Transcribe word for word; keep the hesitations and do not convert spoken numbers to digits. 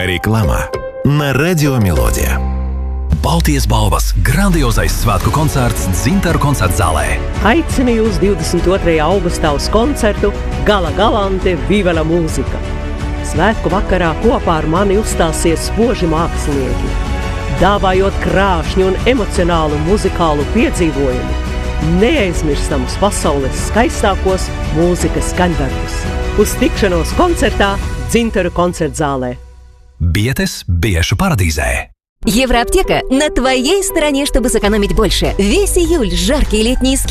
Reklama на Радио Мелодия. Baltijas balvas grandiozais svētku koncerts Dzintaru koncerta zālē. Aicinu jūs divdesmit otrajā augustā uz koncertu Gala Galante Viva la mūzika. Svētku vakarā kopā ar mani uzstāsies spoži mākslinieki, dāvājot krāšņu un emocionālu muzikālu piedzīvojumu, neaizmirstamus pasaules skaistākos mūzikas skaņdarbus. Uz tikšanos koncertā Dzintaru koncerta zālē. Бietes Biešu paradīzē. Евроаптека на твоей стороне, чтобы сэкономить больше. Весь июль жаркие летние